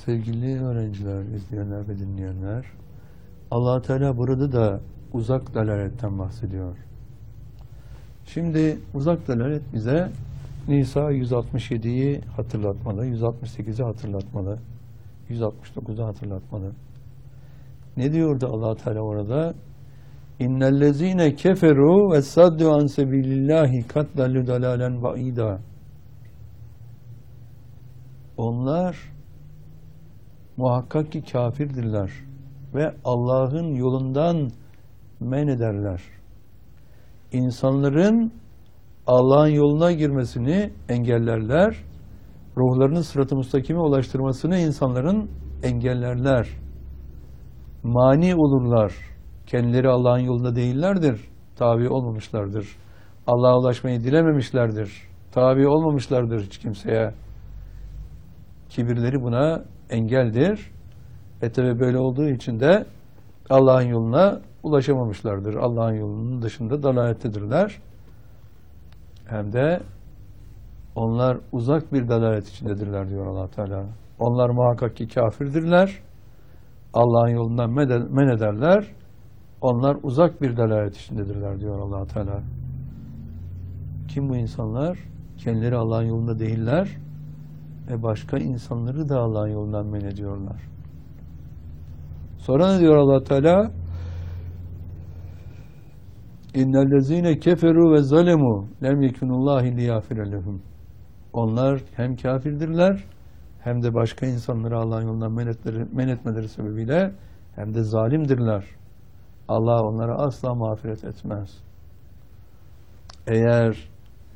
Sevgili öğrenciler, izleyenler ve dinleyenler, Allah Teala burada da uzak dalaletten bahsediyor. Şimdi uzak dalalet bize Nisa 167'yi hatırlatmalı, 168'i hatırlatmalı, 169'u hatırlatmalı. Ne diyordu Allah Teala orada? İnnellezîne keferû ve saddu an sebilillâhi kad dallu dalâlen ba'îdâ. Onlar muhakkak ki kafirdirler ve Allah'ın yolundan men ederler. İnsanların Allah'ın yoluna girmesini engellerler. Ruhlarını sırat-ı müstakime ulaştırmasını insanların engellerler. Mani olurlar. Kendileri Allah'ın yolunda değillerdir. Tabi olmamışlardır. Allah'a ulaşmayı dilememişlerdir. Tabi olmamışlardır hiç kimseye. Kibirleri buna engeldir. Tabi böyle olduğu için de Allah'ın yoluna ulaşamamışlardır. Allah'ın yolunun dışında dalalettedirler. Hem de onlar uzak bir dalalet içindedirler diyor Allah Teala. Onlar muhakkak ki kafirdirler. Allah'ın yolundan men ederler. Onlar uzak bir dalalet içindedirler diyor Allah Teala. Kim bu insanlar? Kendileri Allah'ın yolunda değiller. Başka insanları da Allah'ın yolundan men ediyorlar. Sonra ne diyor Allah Teala? İnnellezîne keferû ve zalemû lem yekunullâhi liyâfire lehum. Onlar hem kafirdirler hem de başka insanları Allah'ın yolundan men etmeleri sebebiyle hem de zalimdirler. Allah onlara asla mağfiret etmez. Eğer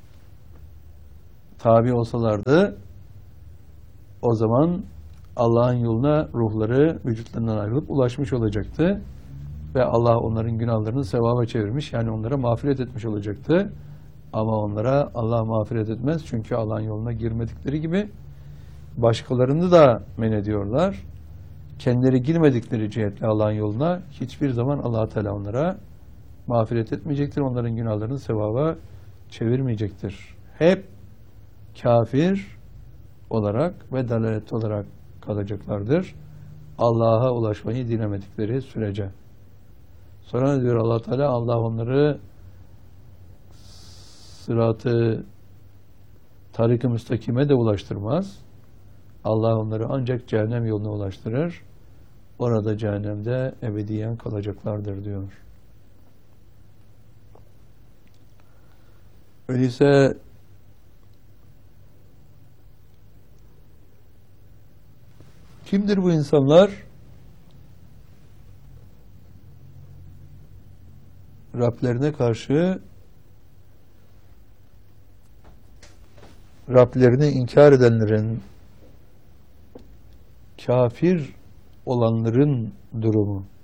tabi olsalardı o zaman Allah'ın yoluna ruhları vücutlarından ayrılıp ulaşmış olacaktı. Ve Allah onların günahlarını sevaba çevirmiş. Yani onlara mağfiret etmiş olacaktı. Ama onlara Allah mağfiret etmez. Çünkü Allah'ın yoluna girmedikleri gibi başkalarını da men ediyorlar. Kendileri girmedikleri cihetle Allah'ın yoluna hiçbir zaman Allah Teala onlara mağfiret etmeyecektir. Onların günahlarını sevaba çevirmeyecektir. Hep kafir olarak ve dalalet olarak kalacaklardır. Allah'a ulaşmayı dilemedikleri sürece. Sonra ne diyor Allah Teala? Allah onları sırat-ı tarik-i müstakime de ulaştırmaz. Allah onları ancak cehennem yoluna ulaştırır. Orada cehennemde ebediyen kalacaklardır diyor. Öyleyse kimdir bu insanlar? Rablerine karşı Rablerini inkar edenlerin, kafir olanların durumu.